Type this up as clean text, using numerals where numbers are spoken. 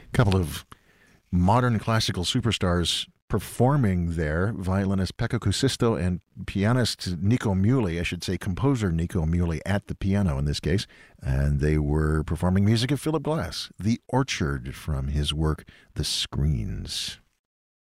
couple of modern classical superstars performing there, violinist Pekka Kusisto and pianist Nico Muhly, I should say composer Nico Muhly at the piano in this case, and they were performing music of Philip Glass, The Orchard from his work The Screens.